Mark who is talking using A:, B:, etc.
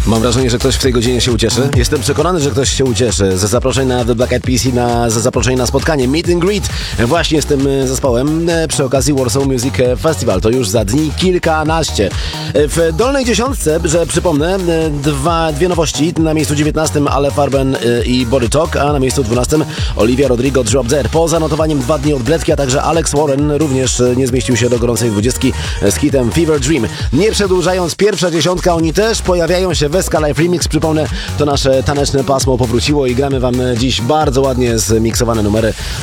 A: Mam wrażenie, że ktoś w tej godzinie się ucieszy. Jestem przekonany, że ktoś się ucieszy ze zaproszeń na The Black Eyed Peas i ze zaproszeń na spotkanie Meet and Greet właśnie z tym zespołem przy okazji Warsaw Music Festival. To już za dni kilkanaście. W dolnej dziesiątce, że przypomnę, dwie nowości. Na miejscu 19 Ale Farben i Body Talk, a na miejscu 12 Olivia Rodrigo Drop Dead. Po zanotowaniem 2 dni odbletki, a także Alex Warren również nie zmieścił się do gorącej 20 z hitem Fever Dream. Nie przedłużając, pierwsza dziesiątka, oni też pojawiają się w SK Live Remix. Przypomnę, to nasze taneczne pasmo powróciło i gramy wam dziś bardzo ładnie zmiksowane numery